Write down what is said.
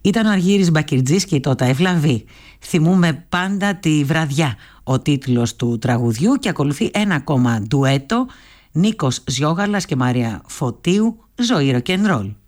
Ήταν ο Αργύρης Μπακυρτζής και η Τότα Ευλαβή. Θυμούμε πάντα τη βραδιά, ο τίτλος του τραγουδιού, και ακολουθεί ένα ακόμα ντουέτο, Νίκος Ζιόγαλας και Μαρία Φωτίου, Ζωή ροκ-ν-ρολ.